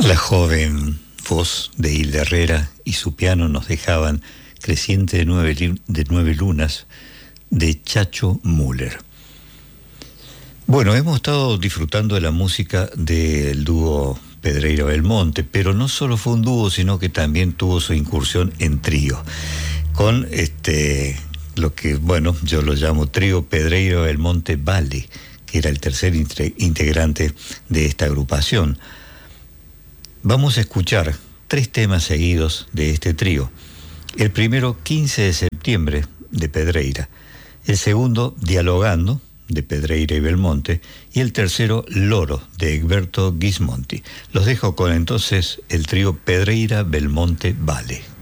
La joven voz de Hilda Herrera y su piano nos dejaban Creciente de nueve lunas de Chacho Müller. Bueno, hemos estado disfrutando de la música del dúo Pedreira-Belmonte, pero no solo fue un dúo, sino que también tuvo su incursión en trío, con lo que, bueno, yo lo llamo trío Pedreira-Belmonte-Vale, que era el tercer integrante de esta agrupación. Vamos a escuchar 3 temas seguidos de este trío. El primero, 15 de septiembre, de Pedreira. El segundo, Dialogando, de Pedreira y Belmonte. Y el tercero, Loro, de Egberto Gismonti. Los dejo con entonces el trío Pedreira-Belmonte-Vale.